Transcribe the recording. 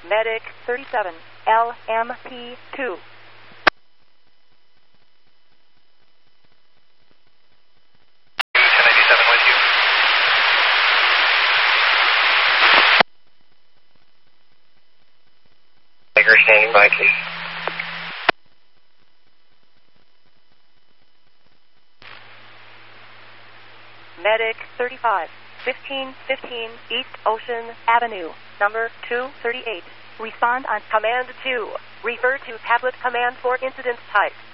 Medic 37, LMP2. Tiger standing by, please. Medic 35, 1515 East Ocean Avenue, number 238. Respond on Command 2. Refer to tablet command for incident type.